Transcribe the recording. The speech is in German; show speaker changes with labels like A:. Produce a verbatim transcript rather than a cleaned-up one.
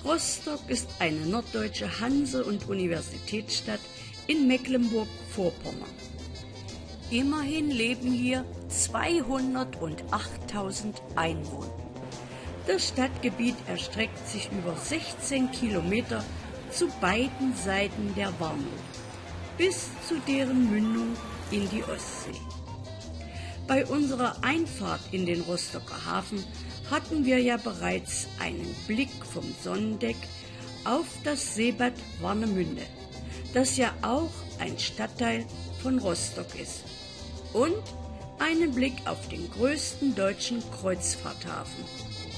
A: Rostock ist eine norddeutsche Hanse- und Universitätsstadt in Mecklenburg-Vorpommern. Immerhin leben hier zweihundertachttausend Einwohner. Das Stadtgebiet erstreckt sich über sechzehn Kilometer zu beiden Seiten der Warnow, bis zu deren Mündung in die Ostsee. Bei unserer Einfahrt in den Rostocker Hafen hatten wir ja bereits einen Blick vom Sonnendeck auf das Seebad Warnemünde, das ja auch ein Stadtteil von Rostock ist, und einen Blick auf den größten deutschen Kreuzfahrthafen.